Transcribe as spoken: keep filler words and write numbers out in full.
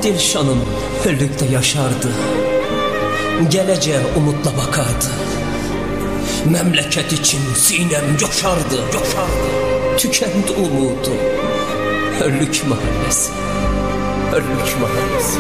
Dilşanım hüllükte yaşardı, geleceğe umutla bakardı. Memleket için sinem coşardı, coşardı. Tükendi umudu. Hürlük mahallesi, Hürlük mahallesi.